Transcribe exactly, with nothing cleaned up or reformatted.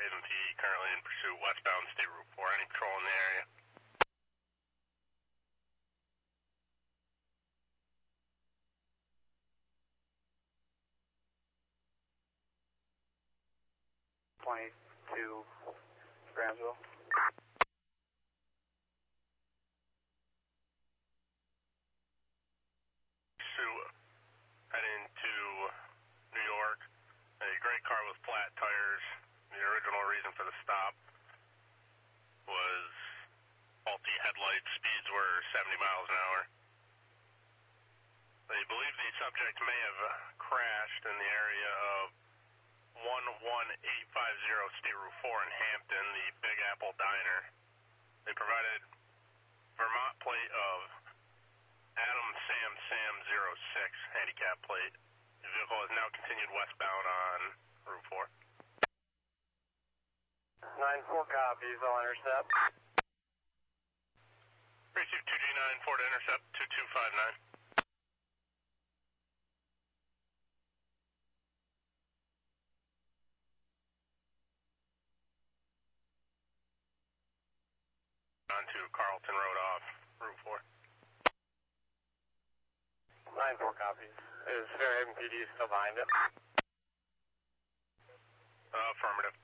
Fairhaven P D currently in pursuit westbound State Route four. Any patrol in the area? twenty-two, Grahamsville. Pursuit heading to New York. A gray car with flat tires. The original reason for the stop was faulty headlights. Speeds were seventy miles an hour. They believe the subject may have crashed in the area of one one eight five zero State Route four in Hampton, the Big Apple Diner. They provided Vermont plate of Adam Sam Sam zero six handicap plate. The vehicle is now continued westbound on Route four. nine four copies, I'll intercept. Receive two G nine four to intercept two two five nine. On to Carlton Road off Route four. nine four copies. Is Fairhaven P D still behind it? Uh, affirmative.